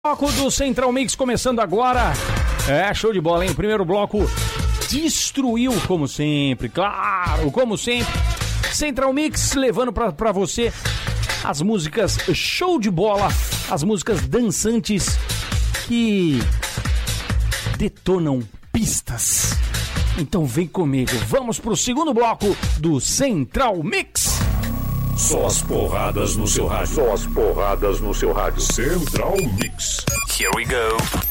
Bloco do Central Mix começando agora. Show de bola, hein? Primeiro bloco destruiu, como sempre, claro, como sempre. Central Mix levando pra você as músicas show de bola, as músicas dançantes que detonam pistas. Então vem comigo, vamos pro segundo bloco do Central Mix. Só as porradas no seu rádio. Só as porradas no seu rádio. Central Mix. Here we go.